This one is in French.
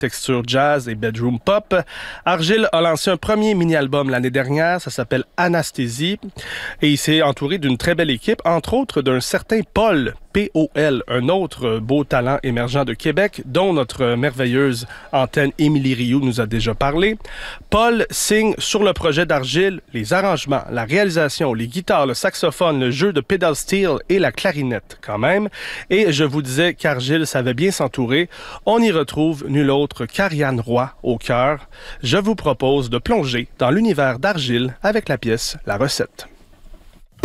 texture jazz et bedroom pop. Argile a lancé un premier mini-album l'année dernière, ça s'appelle Anasthésie, et il s'est entouré d'une très belle équipe, entre autres d'un certain Paul, P.O.L., un autre beau talent émergent de Québec, dont notre merveilleuse antenne Émilie Rioux nous a déjà parlé. Paul signe sur le projet d'Argile les arrangements, la réalisation, les guitares, le saxophone, le jeu de pedal steel et la clarinette quand même. Et je vous disais qu'Argile savait bien s'entourer. On y retrouve nul autre qu'Ariane Roy au cœur. Je vous propose de plonger dans l'univers d'Argile avec la pièce La Recette.